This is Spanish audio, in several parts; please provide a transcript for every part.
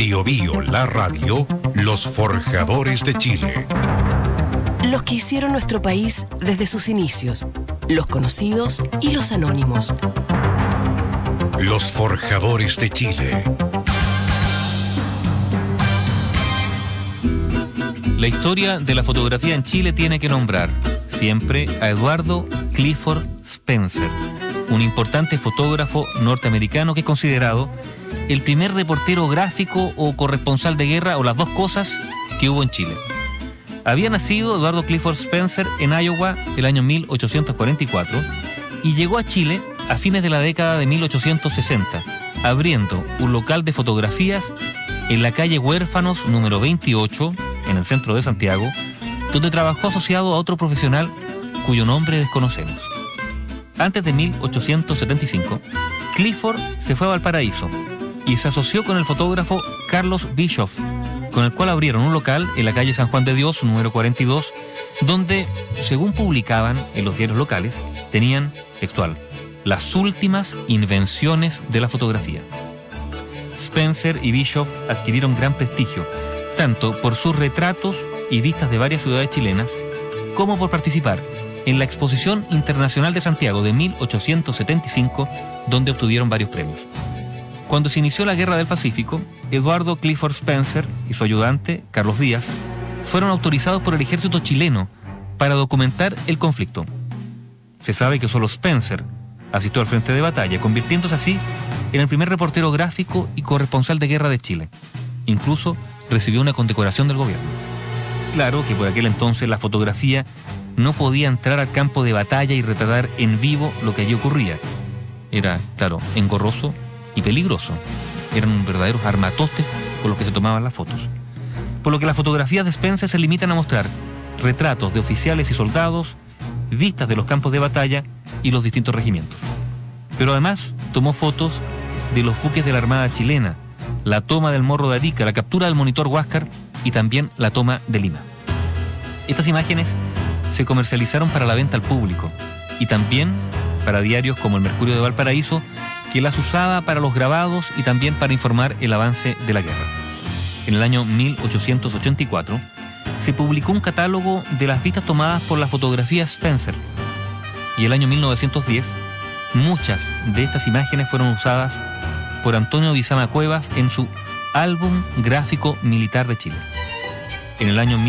Bio Bio, la radio, los forjadores de Chile. Los que hicieron nuestro país desde sus inicios, los conocidos y los anónimos. Los forjadores de Chile. La historia de la fotografía en Chile tiene que nombrar siempre a Eduardo Clifford Spencer, un importante fotógrafo norteamericano que es considerado el primer reportero gráfico o corresponsal de guerra, o las dos cosas, que hubo en Chile. Había nacido Eduardo Clifford Spencer en Iowa el año 1844 y llegó a Chile a fines de la década de 1860, abriendo un local de fotografías en la calle Huérfanos número 28, en el centro de Santiago, donde trabajó asociado a otro profesional cuyo nombre desconocemos. Antes de 1875, Clifford se fue a Valparaíso y se asoció con el fotógrafo Carlos Bischoff, con el cual abrieron un local en la calle San Juan de Dios, número 42, donde, según publicaban en los diarios locales, tenían, textual, las últimas invenciones de la fotografía. Spencer y Bischoff adquirieron gran prestigio, tanto por sus retratos y vistas de varias ciudades chilenas, como por participar en la Exposición Internacional de Santiago de 1875, donde obtuvieron varios premios. Cuando se inició la Guerra del Pacífico, Eduardo Clifford Spencer y su ayudante, Carlos Díaz, fueron autorizados por el ejército chileno para documentar el conflicto. Se sabe que solo Spencer asistió al frente de batalla, convirtiéndose así en el primer reportero gráfico y corresponsal de guerra de Chile. Incluso recibió una condecoración del gobierno. Claro que por aquel entonces la fotografía no podía entrar al campo de batalla y retratar en vivo lo que allí ocurría. Era, claro, engorroso y peligroso. Eran verdaderos armatostes con los que se tomaban las fotos. Por lo que las fotografías de Spencer se limitan a mostrar retratos de oficiales y soldados, vistas de los campos de batalla y los distintos regimientos. Pero además tomó fotos de los buques de la Armada chilena, la toma del Morro de Arica, la captura del monitor Huáscar y también la toma de Lima. Estas imágenes se comercializaron para la venta al público y también para diarios como el Mercurio de Valparaíso, que las usaba para los grabados y también para informar el avance de la guerra. En el año 1884 se publicó un catálogo de las vistas tomadas por la fotografía Spencer y el año 1910 muchas de estas imágenes fueron usadas por Antonio Bizama Cuevas en su Álbum Gráfico Militar de Chile. En el año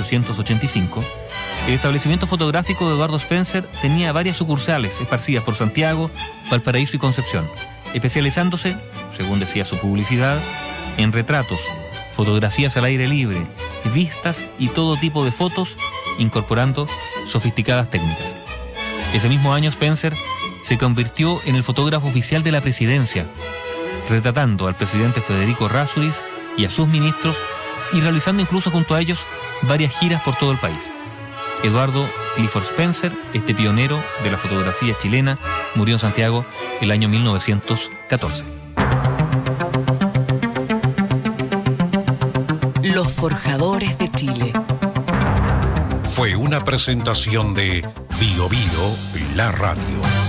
1885, el establecimiento fotográfico de Eduardo Spencer tenía varias sucursales esparcidas por Santiago, Valparaíso y Concepción, especializándose, según decía su publicidad, en retratos, fotografías al aire libre, vistas y todo tipo de fotos, incorporando sofisticadas técnicas. Ese mismo año Spencer se convirtió en el fotógrafo oficial de la presidencia, retratando al presidente Federico Errázuriz y a sus ministros y realizando incluso junto a ellos varias giras por todo el país. Eduardo Clifford Spencer, este pionero de la fotografía chilena, murió en Santiago el año 1914. Los forjadores de Chile. Fue una presentación de Bio Bio, la radio.